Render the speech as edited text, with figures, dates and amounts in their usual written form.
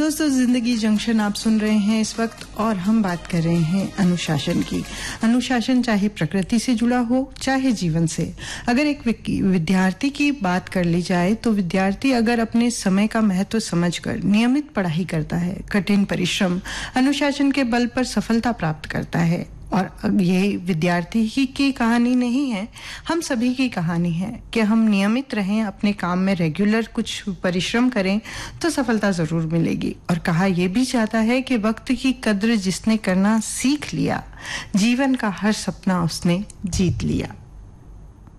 दोस्तों, जिंदगी जंक्शन आप सुन रहे हैं इस वक्त और हम बात कर रहे हैं अनुशासन की। अनुशासन चाहे प्रकृति से जुड़ा हो चाहे जीवन से। अगर एक विद्यार्थी की बात कर ली जाए तो विद्यार्थी अगर अपने समय का महत्व समझकर नियमित पढ़ाई करता है, कठिन परिश्रम, अनुशासन के बल पर सफलता प्राप्त करता है। और ये विद्यार्थी ही की कहानी नहीं है, हम सभी की कहानी है कि हम नियमित रहें, अपने काम में रेगुलर कुछ परिश्रम करें तो सफलता जरूर मिलेगी। और कहा यह भी जाता है कि वक्त की कद्र जिसने करना सीख लिया, जीवन का हर सपना उसने जीत लिया।